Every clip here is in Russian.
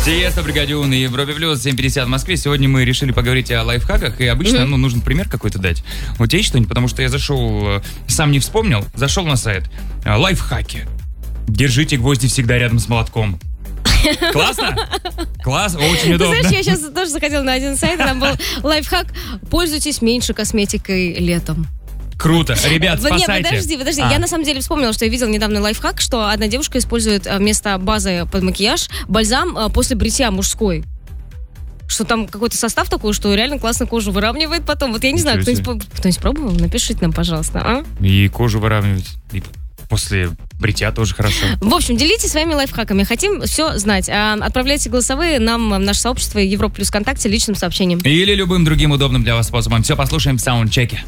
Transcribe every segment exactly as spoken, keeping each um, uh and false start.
Тиесто, Бригадюн и Европе Плюс, семь пятьдесят в Москве. Сегодня мы решили поговорить о лайфхаках. И обычно, mm-hmm. ну, нужен пример какой-то дать. У тебя есть что-нибудь? Потому что я зашел, сам не вспомнил, зашел на сайт. Лайфхаки. Держите гвозди всегда рядом с молотком. Классно? Класс, очень удобно. Ты знаешь, я сейчас тоже заходила на один сайт, там был лайфхак: пользуйтесь меньше косметикой летом. Круто. Ребят, спасайте. Нет, подожди, подожди. А. Я на самом деле вспомнила, что я видела недавно лайфхак, что одна девушка использует вместо базы под макияж бальзам после бритья мужской. Что там какой-то состав такой, что реально классно кожу выравнивает потом. Вот я не знаю, кто-нибудь, кто-нибудь пробовал? Напишите нам, пожалуйста. А? И кожу выравнивать, и после бритья тоже хорошо. В общем, делитесь своими лайфхаками. Хотим все знать. Отправляйте голосовые нам в наше сообщество Европа Плюс ВКонтакте личным сообщением. Или любым другим удобным для вас способом. Все послушаем в саундчеке.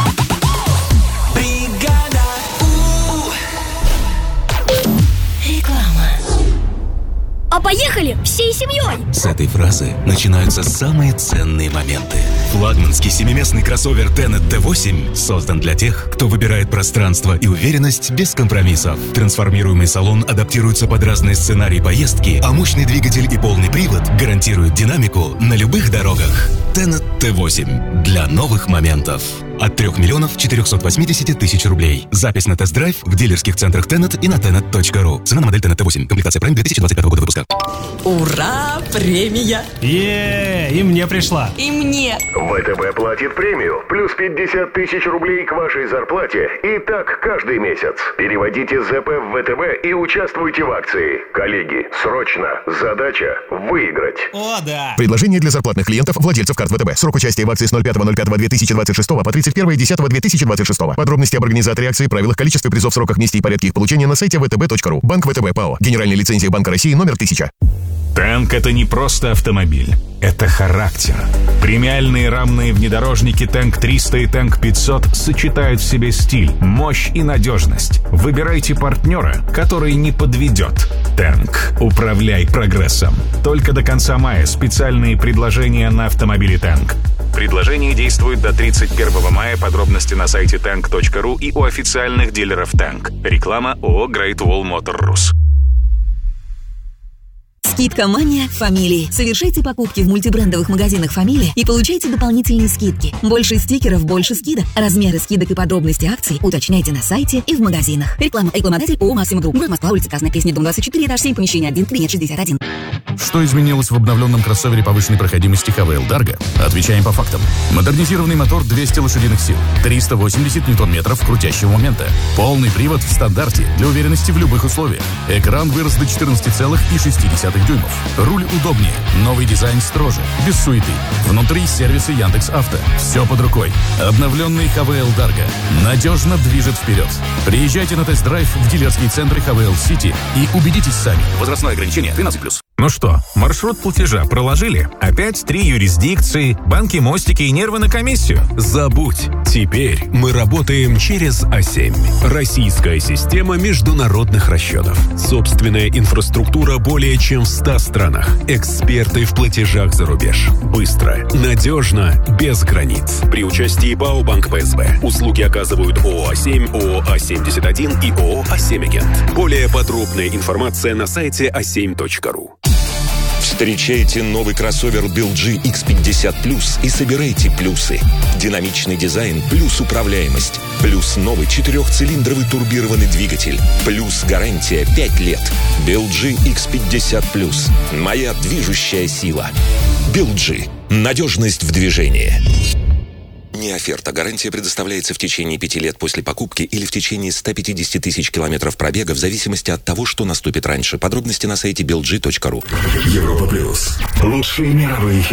А поехали всей семьей! С этой фразы начинаются самые ценные моменты. Флагманский семиместный кроссовер Tenet ти восемь создан для тех, кто выбирает пространство и уверенность без компромиссов. Трансформируемый салон адаптируется под разные сценарии поездки, а мощный двигатель и полный привод гарантируют динамику на любых дорогах. Tenet ти восемь для новых моментов. От трех миллионов четырехсот восьмидесяти тысяч рублей. Запись на тест-драйв в дилерских центрах Tenet и на tenet точка ру. Цена на модель Tenet ти восемь. Комплектация Prime две тысячи двадцать пятого года выпуска. Ура! Премия! Е-е-е, и мне пришла. И мне! ВТБ платит премию. Плюс пятьдесят тысяч рублей к вашей зарплате. И так каждый месяц. Переводите ЗП в ВТБ и участвуйте в акции. Коллеги, срочно. Задача выиграть. О, да! Предложение для зарплатных клиентов, владельцев карт ВТБ. Срок участия в акции с ноль пятого ноль пятого две тысячи двадцать шестого по тридцать первое десятого две тысячи двадцать шестого. Подробности об организаторе акции, правилах, количестве призов, сроках, месте и порядке их получения на сайте вэ тэ бэ точка ру. Банк ВТБ ПАО. Генеральная лицензия Банка России номер тысяча. Танк — это не просто автомобиль, это характер. Премиальные рамные внедорожники Танк триста и Танк пятьсот сочетают в себе стиль, мощь и надежность. Выбирайте партнера, который не подведет. Танк. Управляй прогрессом. Только до конца мая специальные предложения на автомобили Танк. Предложение действует до тридцать первого мая. Подробности на сайте танк точка ру и у официальных дилеров Танк. Реклама ООО Great Wall Motor Rus. Скидка «Мания» Фамилии. Совершайте покупки в мультибрендовых магазинах «Фамилия» и получайте дополнительные скидки. Больше стикеров, больше скидок. Размеры скидок и подробности акций уточняйте на сайте и в магазинах. Реклама. Рекламодатель ООО «Массимо Групп». Город Москва, улица Красной Пресни, дом двадцать четыре, этаж семь, помещение один, кабинет шестьдесят один. Что изменилось в обновленном кроссовере повышенной проходимости ха вэ эл Dargo? Отвечаем по фактам. Модернизированный мотор двести лошадиных сил, триста восемьдесят ньютон-метров крутящего момента. Полный привод в стандарте для уверенности в любых условиях. Экран вырос до четырнадцати целых шести десятых дюймов. Руль удобнее, новый дизайн строже, без суеты. Внутри сервисы Яндекс.Авто. Все под рукой. Обновленный ха вэ эл Dargo надежно движет вперед. Приезжайте на тест-драйв в дилерские центры ха вэ эл City и убедитесь сами. Возрастное ограничение тринадцать плюс. Ну что, маршрут платежа проложили? Опять три юрисдикции, банки, мостики и нервы на комиссию? Забудь. Теперь мы работаем через а семь. Российская система международных расчетов. Собственная инфраструктура более чем в ста странах. Эксперты в платежах за рубеж. Быстро, надежно, без границ. При участии ПАО Банк Пэ Эс Бэ. Услуги оказывают ООО а семь, ООО а семьдесят один и ООО а семь Агент. Более подробная информация на сайте а семь точка ру. Встречайте новый кроссовер би эл джи икс пятьдесят плюс и собирайте плюсы. Динамичный дизайн плюс управляемость. Плюс новый четырехцилиндровый турбированный двигатель. Плюс гарантия пять лет. би эл джи икс пятьдесят плюс. Моя движущая сила. би эл джи. Надежность в движении. Не оферта. Гарантия предоставляется в течение пяти лет после покупки или в течение ста пятидесяти тысяч километров пробега в зависимости от того, что наступит раньше. Подробности на сайте би эл джи точка ру. Европа Плюс. Лучшие мировые